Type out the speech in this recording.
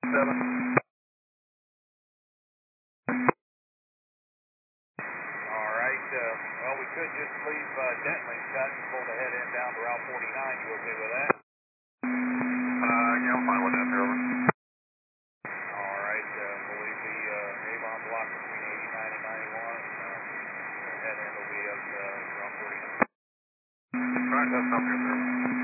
7. All right. Well, we could just leave Denton cut and pull the head end down to Route 49. You okay with that? Yeah, I'm fine with that, over. All right. We'll leave the Avon block between 89 and 91. The head end will be up Route 49. All right, that sounds good, sir.